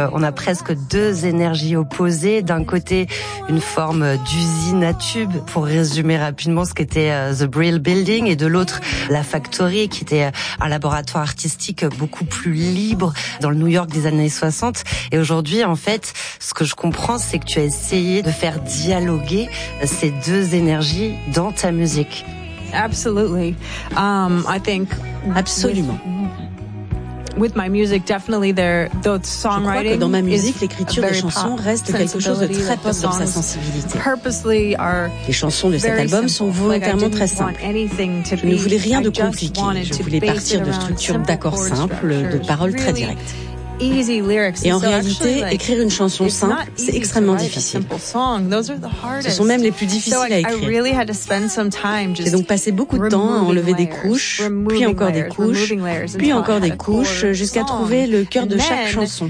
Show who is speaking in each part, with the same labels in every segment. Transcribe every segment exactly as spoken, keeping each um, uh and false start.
Speaker 1: euh, on a presque deux énergies opposées. D'un côté, une forme d'usine à tubes, pour résumer rapidement ce qu'était euh, The Brill Building, et de l'autre, la Factory, qui était un laboratoire artistique beaucoup plus libre dans le New York des années soixante. Et aujourd'hui, en fait, ce que je comprends, c'est que tu as essayé de faire dialoguer ces deux énergies dans ta musique.
Speaker 2: Absolutely. Um, I think
Speaker 3: Absolument.
Speaker 2: With my music, definitely there, the songwriting.
Speaker 3: Je crois que dans ma musique, l'écriture des chansons reste quelque chose de très pop dans sa sensibilité. Les chansons de cet album sont volontairement très simples. Je ne voulais rien de compliqué. Je voulais partir de structures d'accords simples, de paroles très directes. Et en réalité, écrire une chanson simple, c'est extrêmement difficile. Ce sont même les plus difficiles à écrire. J'ai donc passé beaucoup de temps à enlever des couches, puis encore des couches, puis encore des couches, jusqu'à trouver le cœur de chaque chanson.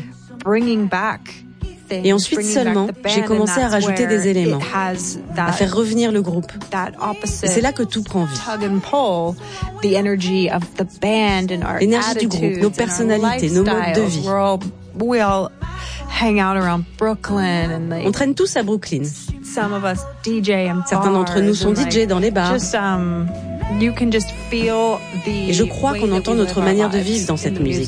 Speaker 3: Et ensuite seulement, j'ai commencé à rajouter des éléments, à faire revenir le groupe. Et c'est là que tout prend vie. L'énergie du groupe, nos personnalités, nos modes de vie. On traîne tous à Brooklyn. Certains d'entre nous sont D J dans les bars. Et je crois qu'on entend notre manière de vivre dans cette musique.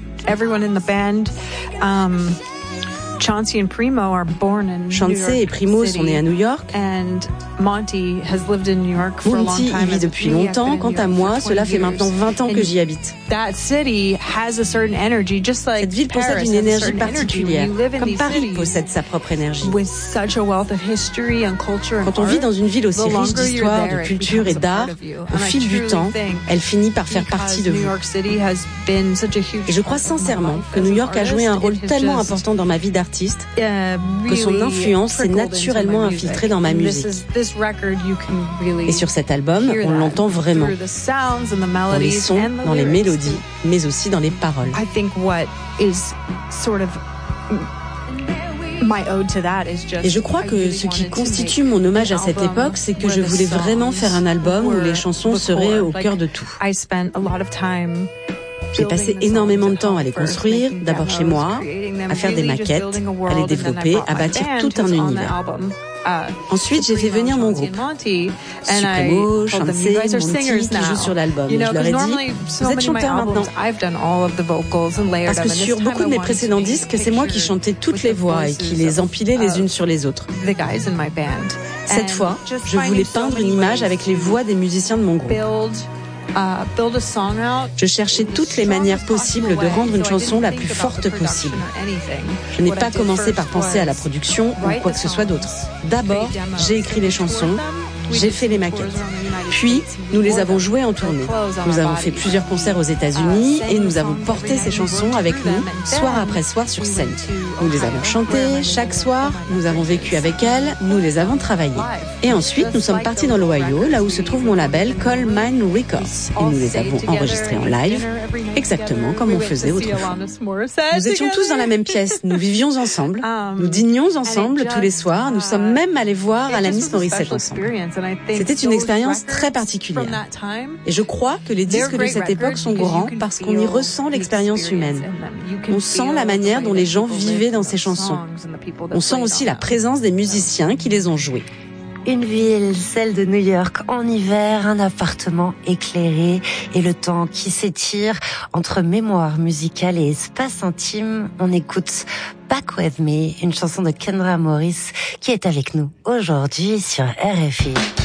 Speaker 3: Chauncey et Primo sont nés à New York. Monty y vit depuis longtemps. Quant à moi, cela fait maintenant vingt ans que j'y habite. Cette ville possède une énergie particulière, comme Paris possède sa propre énergie. Quand on vit dans une ville aussi riche d'histoire, de culture et d'art, au fil du temps, elle finit par faire partie de vous. Et je crois sincèrement que New York a joué un rôle tellement important dans ma vie d'artiste que son influence s'est naturellement infiltrée dans ma musique. Et sur cet album, on l'entend vraiment, dans les sons, dans les mélodies, mais aussi dans les paroles. Et je crois que ce qui constitue mon hommage à cette époque, c'est que je voulais vraiment faire un album où les chansons seraient au cœur de tout. J'ai passé énormément de temps à les construire, d'abord chez moi, à faire des maquettes, à les développer, à bâtir tout un univers. Ensuite, j'ai fait venir mon groupe. Supremo, Chauncey, Monty, qui jouent sur l'album. Et je leur ai dit, vous êtes chanteurs maintenant. Parce que sur beaucoup de mes précédents disques, c'est moi qui chantais toutes les voix et qui les empilais les unes sur les autres. Cette fois, je voulais peindre une image avec les voix des musiciens de mon groupe. Je cherchais toutes les manières possibles de rendre une chanson la plus forte possible. Je n'ai pas commencé par penser à la production ou quoi que ce soit d'autre. D'abord, j'ai écrit les chansons, j'ai fait les maquettes. Puis, nous les avons jouées en tournée. Nous avons fait plusieurs concerts aux États-Unis et nous avons porté ces chansons avec nous, soir après soir sur scène. Nous les avons chantées chaque soir, nous avons vécu avec elles, nous les avons travaillées. Et ensuite, nous sommes partis dans l'Ohio, là où se trouve mon label Coal Mine Records. Et nous les avons enregistrées en live, exactement comme on faisait autrefois. Nous étions tous dans la même pièce, nous vivions ensemble, nous dînions ensemble tous les soirs, nous sommes même allés voir Alanis Morissette ensemble. C'était une expérience très particulière. Et je crois que les disques de cette époque sont grands parce qu'on y ressent l'expérience humaine. On sent la manière dont les gens vivaient dans ces chansons. On sent aussi la présence des musiciens qui les ont jouées.
Speaker 1: Une ville, celle de New York, en hiver, un appartement éclairé et le temps qui s'étire entre mémoire musicale et espace intime. On écoute Back With Me, une chanson de Kendra Morris qui est avec nous aujourd'hui sur R F I.